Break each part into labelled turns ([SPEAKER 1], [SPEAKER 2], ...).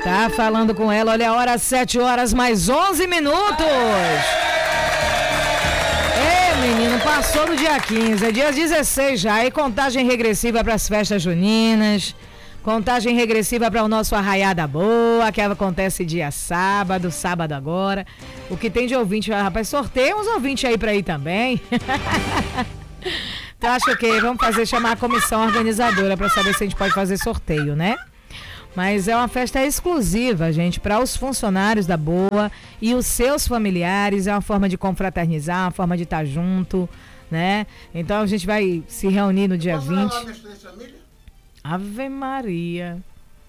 [SPEAKER 1] Tá falando com ela, olha a hora, 7 horas mais 11 minutos. Menino, passou do dia 15, é dia 16 já, e contagem regressiva para as festas juninas, contagem regressiva para o nosso Arraiada Boa, que acontece dia sábado agora. O que tem de ouvinte, rapaz, sorteia uns ouvintes aí para ir também. Então acho que vamos chamar a comissão organizadora para saber se a gente pode fazer sorteio, né? Mas é uma festa exclusiva, gente, para os funcionários da Boa e os seus familiares. É uma forma de confraternizar, uma forma de estar junto, né? Então a gente vai se reunir no dia 20. Ave Maria.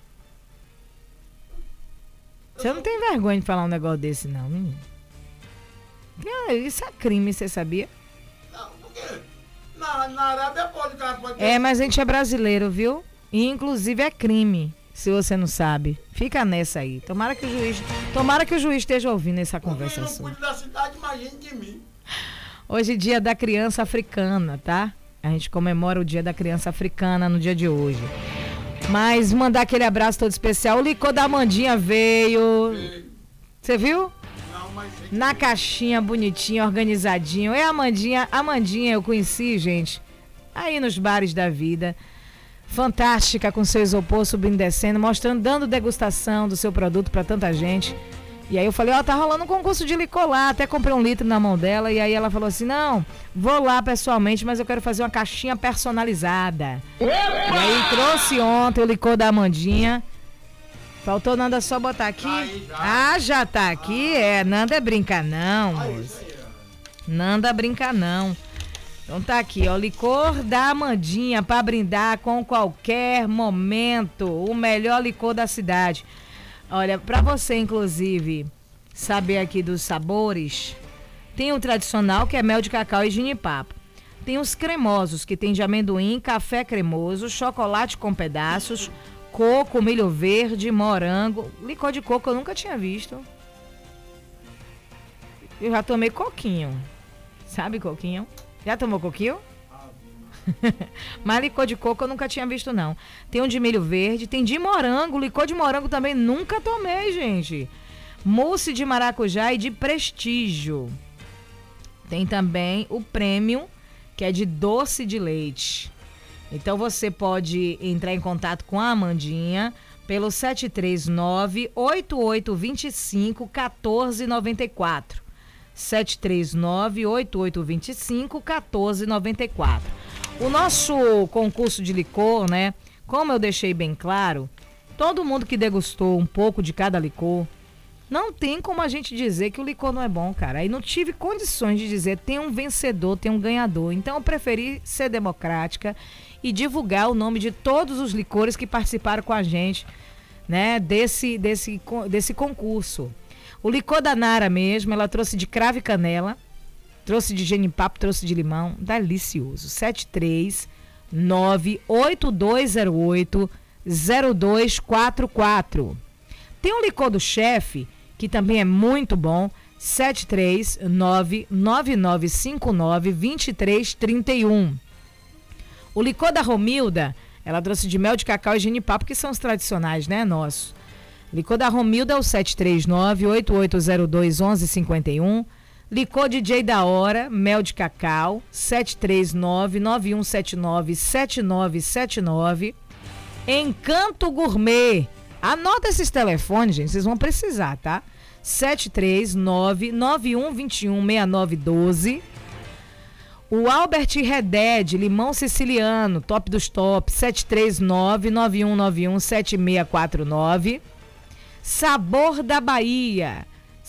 [SPEAKER 1] Você não tem vergonha de falar um negócio desse, não, menino? Isso é crime, você sabia?
[SPEAKER 2] Não, porque na Arábia pode...
[SPEAKER 1] Mas a gente é brasileiro, viu? E inclusive é crime. Se você não sabe, fica nessa aí. Tomara que o juiz esteja ouvindo essa conversa sua.
[SPEAKER 2] Da cidade, imagine de mim.
[SPEAKER 1] Hoje é dia da criança africana, tá? A gente comemora o dia da criança africana no dia de hoje. Mas mandar aquele abraço todo especial. O licor da Amandinha veio. Você viu?
[SPEAKER 2] Não, mas...
[SPEAKER 1] Na caixinha, bonitinho, organizadinho. É a Amandinha. Amandinha eu conheci, gente, aí nos bares da vida. Fantástica, com seu isopor subindo e descendo, mostrando, dando degustação do seu produto para tanta gente. E aí eu falei, tá rolando um concurso de licor lá, até comprei 1 litro na mão dela. E aí ela falou assim, não, vou lá pessoalmente, mas eu quero fazer uma caixinha personalizada. Epa! E aí trouxe ontem o licor da Amandinha. Faltou Nanda só botar aqui. Já tá aqui, Nanda brinca não, moço. Nanda brinca não. Então tá aqui, ó, licor da Amandinha para brindar com qualquer momento, o melhor licor da cidade. Olha, para você inclusive saber aqui dos sabores, tem o tradicional que é mel de cacau e genipapo. Tem os cremosos que tem de amendoim, café cremoso, chocolate com pedaços, coco, milho verde, morango. Licor de coco eu nunca tinha visto. Eu já tomei coquinho. Sabe coquinho? Já tomou coquinho? Mas licor de coco eu nunca tinha visto, não. Tem um de milho verde, tem de morango. Licor de morango também nunca tomei, gente. Mousse de maracujá e de prestígio. Tem também o premium, que é de doce de leite. Então você pode entrar em contato com a Amandinha pelo 739-8825-1494. 739-8825-1494. O nosso concurso de licor, né? Como eu deixei bem claro, todo mundo que degustou um pouco de cada licor, não tem como a gente dizer que o licor não é bom, cara. Aí não tive condições de dizer tem um vencedor, tem um ganhador. Então eu preferi ser democrática e divulgar o nome de todos os licores que participaram com a gente, né? Desse concurso. O licor da Nara mesmo, ela trouxe de cravo e canela, trouxe de genipapo, trouxe de limão, delicioso. 739-8208-0244. Tem um licor do chefe, que também é muito bom, 739-9959-2331. O licor da Romilda, ela trouxe de mel de cacau e genipapo, que são os tradicionais, né, nossos. Licor da Romilda é o 739-8802-1151. Licor DJ da Hora, mel de cacau, 739-9179-7979. Encanto Gourmet. Anota esses telefones, gente, vocês vão precisar, tá? 739-9121-6912. O Albert Reded, limão siciliano, top dos tops, 739-9191-7649. Sabor da Bahia,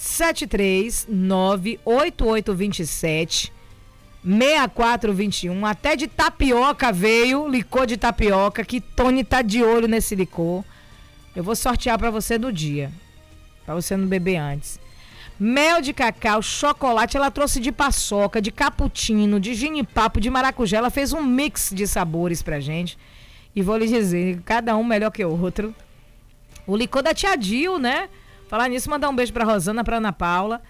[SPEAKER 1] 739-8827-6421. Até de tapioca veio, licor de tapioca, que Tony tá de olho nesse licor. Eu vou sortear pra você no dia, pra você não beber antes. Mel de cacau, chocolate, ela trouxe de paçoca, de cappuccino, de genipapo, de maracujá. Ela fez um mix de sabores pra gente. E vou lhe dizer, cada um melhor que o outro. O licor da Tia Dil, né? Falar nisso, mandar um beijo pra Rosana, pra Ana Paula.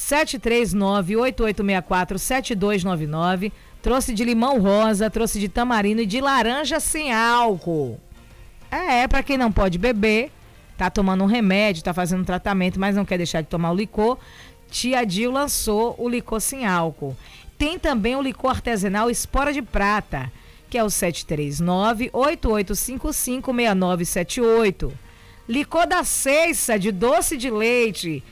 [SPEAKER 1] 739-8864-7299. Trouxe de limão rosa, trouxe de tamarindo e de laranja sem álcool. Pra quem não pode beber, tá tomando um remédio, tá fazendo um tratamento, mas não quer deixar de tomar o licor, Tia Dil lançou o licor sem álcool. Tem também o licor artesanal Espora de Prata, que é o 739-8855-6978. Licor da Ceiça, de doce de leite,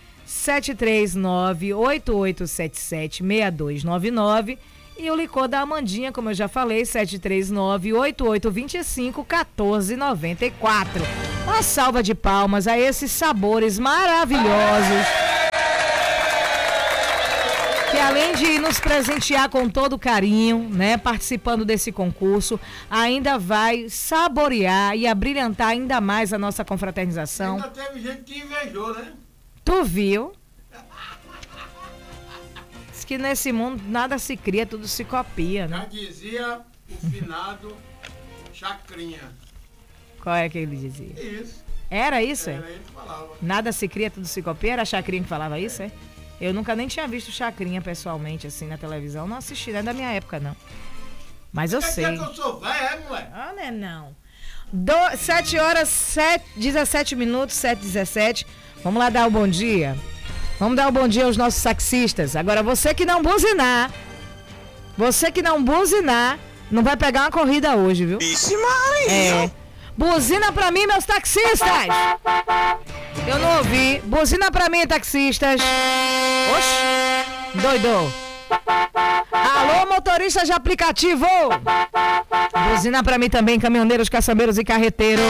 [SPEAKER 1] 739-8877-6299. E o licor da Amandinha, como eu já falei, 739-8825-1494. Uma salva de palmas a esses sabores maravilhosos, que além de nos presentear com todo carinho, né, participando desse concurso, ainda vai saborear e abrilhantar ainda mais a nossa confraternização.
[SPEAKER 2] Ainda teve gente que invejou, né?
[SPEAKER 1] Tu viu? Diz que nesse mundo nada se cria, tudo se copia,
[SPEAKER 2] Já
[SPEAKER 1] né?
[SPEAKER 2] dizia o finado Chacrinha.
[SPEAKER 1] Qual é que ele dizia?
[SPEAKER 2] Isso.
[SPEAKER 1] Era isso, é?
[SPEAKER 2] Era ele que falava.
[SPEAKER 1] Nada se cria, tudo se copia? Era a Chacrinha que falava isso, é? Eu nunca nem tinha visto Chacrinha pessoalmente, assim, na televisão. Não assisti, não é da minha época, não. Mas eu sei.
[SPEAKER 2] É que eu sou velho, é, moleque?
[SPEAKER 1] Ah, né, não. 7 horas, 17 minutos, 7h17. Vamos lá dar o bom dia. Vamos dar o bom dia aos nossos taxistas. Agora, você que não buzinar, não vai pegar uma corrida hoje, viu?
[SPEAKER 3] Vixe, Maria!
[SPEAKER 1] É. Buzina pra mim, meus taxistas! Eu não ouvi. Buzina pra mim, taxistas. Oxi, doidou. Alô, motoristas de aplicativo! Buzina pra mim também, caminhoneiros, caçambeiros e carreteiros.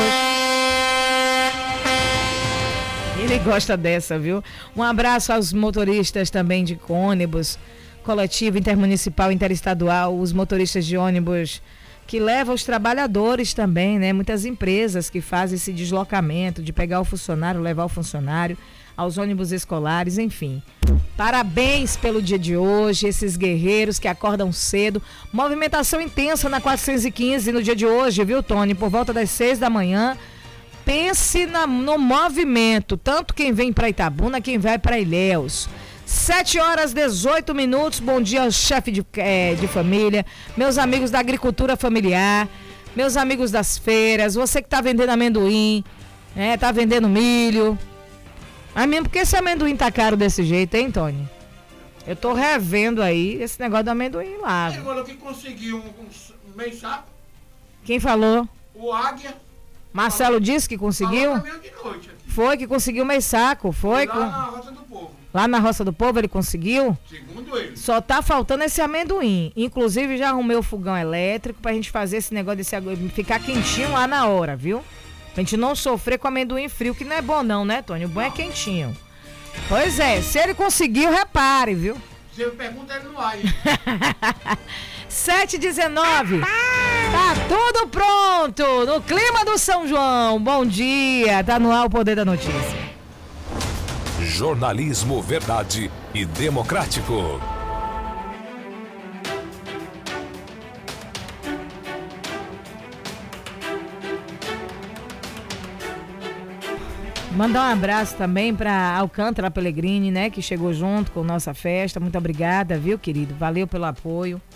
[SPEAKER 1] Ele gosta dessa, viu? Um abraço aos motoristas também de ônibus, coletivo, intermunicipal, interestadual, os motoristas de ônibus que levam os trabalhadores também, né? Muitas empresas que fazem esse deslocamento de pegar o funcionário, levar o funcionário, aos ônibus escolares, enfim. Parabéns pelo dia de hoje, esses guerreiros que acordam cedo. Movimentação intensa na 415 no dia de hoje, viu, Tony? Por volta das 6 da manhã. Pense no movimento, tanto quem vem para Itabuna, quem vai para Ilhéus. 7 horas 18 minutos. Bom dia ao chefe de família, meus amigos da agricultura familiar, meus amigos das feiras, você que está vendendo amendoim, tá vendendo milho. Mas mesmo porque esse amendoim tá caro desse jeito, hein, Tony? Eu tô revendo aí esse negócio do amendoim lá.
[SPEAKER 2] Ele falou que conseguiu um meio saco.
[SPEAKER 1] Quem falou?
[SPEAKER 2] O Águia.
[SPEAKER 1] Marcelo disse que conseguiu?
[SPEAKER 2] Falou pra mim de noite aqui.
[SPEAKER 1] Foi que conseguiu meio saco, foi?
[SPEAKER 2] Lá na Roça do Povo.
[SPEAKER 1] Lá na Roça do Povo ele conseguiu?
[SPEAKER 2] Segundo ele.
[SPEAKER 1] Só tá faltando esse amendoim. Inclusive já arrumei o fogão elétrico pra gente fazer esse negócio desse ficar quentinho lá na hora, viu? Pra gente não sofrer com amendoim frio, que não é bom não, né, Tony? O bom é quentinho. Pois é, se ele conseguiu, repare, viu?
[SPEAKER 2] Você pergunta ele no ar.
[SPEAKER 1] 7h19. Tá tudo pronto no clima do São João. Bom dia, tá no ar o Poder da Notícia.
[SPEAKER 4] Jornalismo verdade e democrático.
[SPEAKER 1] Mandar um abraço também para Alcântara Pellegrini, né, que chegou junto com nossa festa. Muito obrigada, viu, querido? Valeu pelo apoio.